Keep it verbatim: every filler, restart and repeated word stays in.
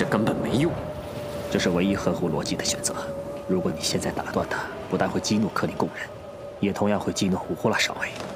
这根本没用。 这是唯一合乎逻辑的选择。如果你现在打断他，不但会激怒克林贡人，也同样会激怒胡呼拉上尉。